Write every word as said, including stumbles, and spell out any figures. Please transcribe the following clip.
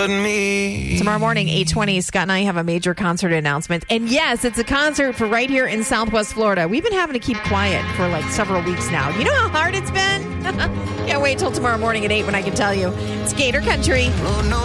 but me. Tomorrow morning, eight twenty, Scott and I have a major concert announcement. And yes, it's a concert for right here in Southwest Florida. We've been having to keep quiet for like several weeks now. You know how hard it's been? Can't wait till tomorrow morning at eight when I can tell you. It's Gator Country. Oh, no.